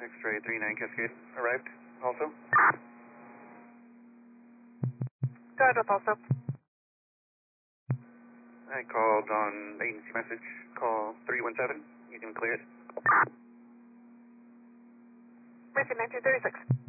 X-ray 39 Cascade arrived also. Go ahead with also. I called on agency message, call 317, you can clear it. Mercy 1936.